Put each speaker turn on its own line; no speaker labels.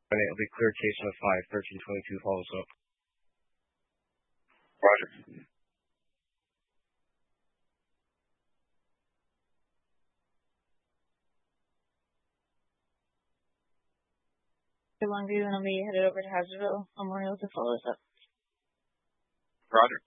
And it'll be clear case number 51322 follows up.
Roger.
Longview, and I'll be headed over to Hazardville Memorial to follow this up.
Roger.